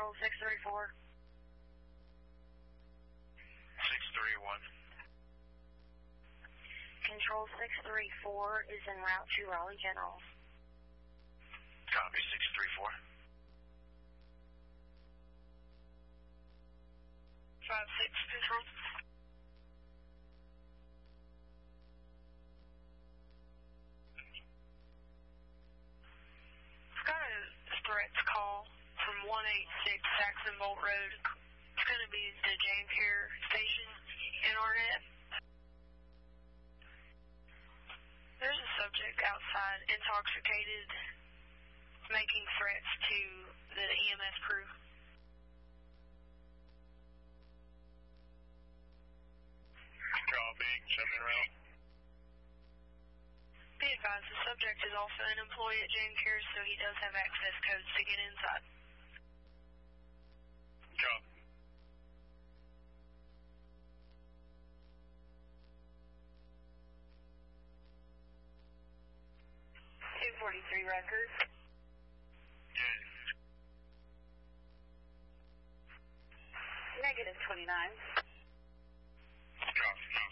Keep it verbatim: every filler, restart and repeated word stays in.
Control six three four. six three one. Control six three four is en route to Raleigh General. Copy, six three four. five six Control. I've got a threats call from one eight six Saxon Bolt Road. It's going to be the Jane Care station in Arnett. There's a subject outside, intoxicated, making threats to the E M S crew. Copy, seven around. Be advised, the subject is also an employee at Jane Care, so he does have access codes to get inside. Copy. two forty-three record. Yes. Negative twenty-nine. Copy.